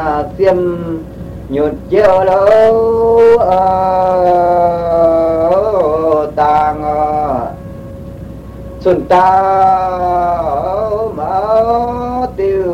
xiêm nhột chiều lâu tàng xuân ta máu tì